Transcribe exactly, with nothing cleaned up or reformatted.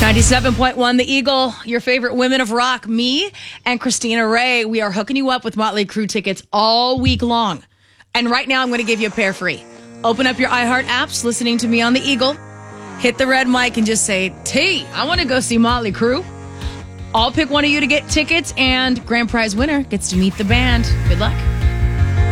ninety-seven point one The Eagle, your favorite women of rock. Me and Christina Ray, we are hooking you up with Motley Crue tickets all week long. And right now, I'm going to give you a pair free. Open up your iHeart apps, listening to me on The Eagle. Hit the red mic and just say, T, I want to go see Motley Crue. I'll pick one of you to get tickets, and grand prize winner gets to meet the band. Good luck.